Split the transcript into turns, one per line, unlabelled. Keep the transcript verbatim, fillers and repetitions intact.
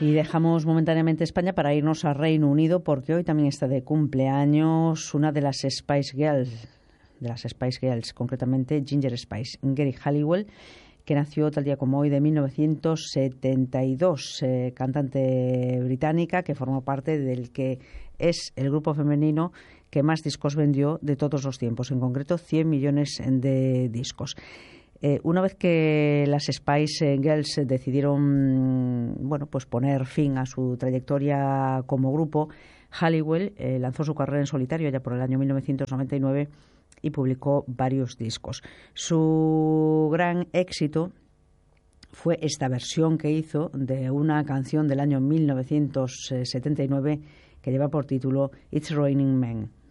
Y dejamos momentáneamente España para irnos a Reino Unido, porque hoy también está de cumpleaños una de las Spice Girls, de las Spice Girls, concretamente Ginger Spice, Geri Halliwell, que nació tal día como hoy de mil novecientos setenta y dos, eh, cantante británica que formó parte del que es el grupo femenino que más discos vendió de todos los tiempos, en concreto cien millones de discos. Eh, una vez que las Spice Girls decidieron, bueno, pues poner fin a su trayectoria como grupo, Halliwell eh, lanzó su carrera en solitario ya por el año mil novecientos noventa y nueve y publicó varios discos. Su gran éxito fue esta versión que hizo de una canción del año mil novecientos setenta y nueve que lleva por título It's Raining Men.